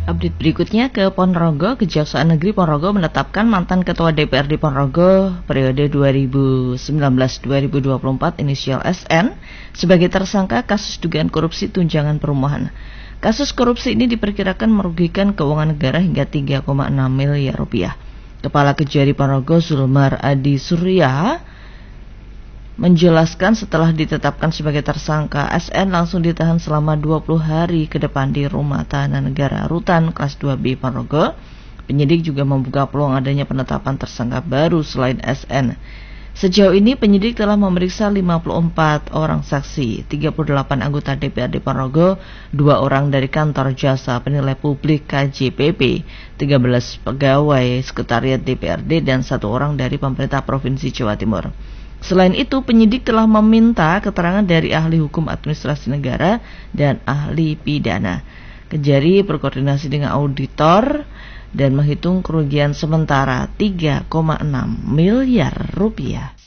Update berikutnya ke Ponorogo. Kejaksaan Negeri Ponorogo menetapkan mantan Ketua DPRD Ponorogo periode 2019-2024 inisial SN sebagai tersangka kasus dugaan korupsi tunjangan perumahan. Kasus korupsi ini diperkirakan merugikan keuangan negara hingga 3,6 miliar rupiah. Kepala Kejari Ponorogo Zulmar Adi Surya menjelaskan setelah ditetapkan sebagai tersangka, SN langsung ditahan selama 20 hari ke depan di Rumah Tahanan Negara Rutan kelas 2B Ponorogo. Penyidik juga membuka peluang adanya penetapan tersangka baru selain SN. Sejauh ini penyidik telah memeriksa 54 orang saksi, 38 anggota DPRD Ponorogo, 2 orang dari kantor jasa penilai publik KJPP, 13 pegawai sekretariat DPRD, dan 1 orang dari pemerintah Provinsi Jawa Timur. Selain itu, penyidik telah meminta keterangan dari ahli hukum administrasi negara dan ahli pidana. Kejari berkoordinasi dengan auditor dan menghitung kerugian sementara 3,6 miliar rupiah.